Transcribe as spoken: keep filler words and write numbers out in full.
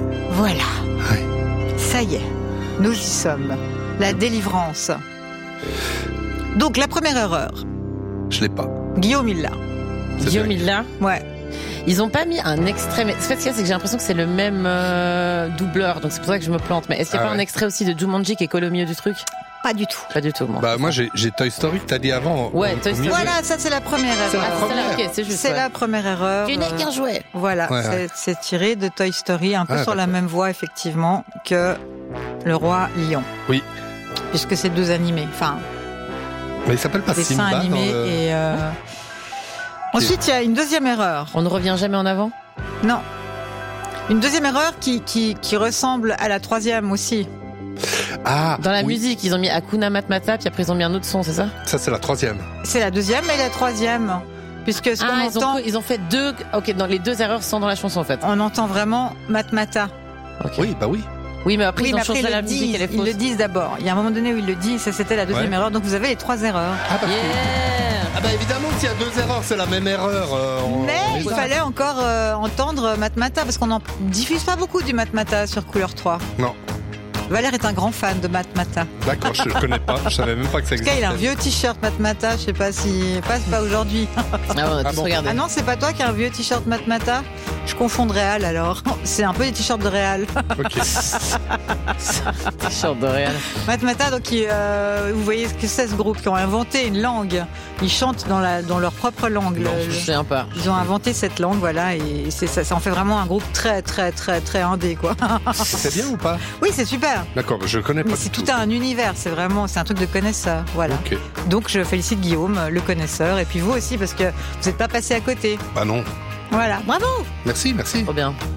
Voilà. Ouais. Ça y est, nous y sommes. La délivrance. Donc, la première erreur. Je l'ai pas. Guillaume, il l'a. C'est Guillaume, bien. il l'a. Ouais. Ils ont pas mis un extrait. Mais en fait, ce qu'il y a, c'est que j'ai l'impression que c'est le même euh, doubleur, donc c'est pour ça que je me plante. Mais est-ce qu'il n'y a Ah pas ouais. un extrait aussi de Jumanji qui est collé au milieu du truc? Pas du tout. Pas du tout, moi. Bah, moi, j'ai, j'ai Toy Story que t'as dit avant. Ouais, au- Toy au Story. milieu. Voilà, ça, c'est la première C'est la erreur. Ah, c'est première. là, ok, c'est juste. C'est ouais. la première erreur. Tu n'es euh, qu'un jouet. Voilà, Ouais, c'est, ouais. c'est tiré de Toy Story, un peu Ah, sur la d'accord. même voie, effectivement, que Le Roi Lion. Oui. Puisque c'est deux animés. Enfin, Mais il s'appelle pas dessins Simba animés dans le... et... euh, Ensuite, il y a une deuxième erreur. On ne revient jamais en avant? Non. Une deuxième erreur qui, qui, qui ressemble à la troisième aussi. Ah, Dans la oui. musique, ils ont mis Hakuna Matata, puis après ils ont mis un autre son, c'est ça? Ça, c'est la troisième. C'est la deuxième et la troisième. Puisque ce Ah, qu'on ils entend, ont, ils ont fait deux. Ok, dans les deux erreurs sont dans la chanson en fait. on entend vraiment Matmata. Ok. Oui, bah oui. Oui, mais après Oui, ils mais ont après, changé ils la le musique, disent, elle est ils fausse. le disent d'abord. Il y a un moment donné où ils le disent, ça c'était la deuxième Ouais. erreur. Donc vous avez les trois erreurs. Ah, parce que... Yeah. ah bah évidemment, s'il y a deux erreurs, c'est la même erreur. euh, on- Mais on les il a. fallait encore euh, entendre Matmata, parce qu'on n'en diffuse pas beaucoup du Matmata sur Couleur trois. Non, Valère est un grand fan de Matmata. d'accord, je ne connais pas. Je savais même pas que ça En tout cas, existait. il a un vieux t-shirt Matmata, je sais pas si passe pas aujourd'hui. Ah, on a Ah tous bon. regardé. Ah non, c'est pas toi qui as un vieux t-shirt Matmata? Je confonds de Réal alors. C'est un peu les t-shirts de Réal. Ok. T-shirt de Réal. Matmata, donc ils, euh, vous voyez ce que c'est ce groupe qui ont inventé une langue. Ils chantent dans, la, dans leur propre langue. Non, Le- Je le- sais un peu. Ils ont inventé cette langue, voilà, et c'est, ça, ça en fait vraiment un groupe très, très, très, très indé, quoi. C'est bien ou pas? Oui, c'est super. D'accord, je connais pas Mais du c'est tout. tout un univers, c'est vraiment, c'est un truc de connaisseur, voilà. Ok. Donc je félicite Guillaume, le connaisseur, et puis vous aussi, parce que vous n'êtes pas passé à côté. Bah non. Voilà, bravo. Merci, merci. Trop bien.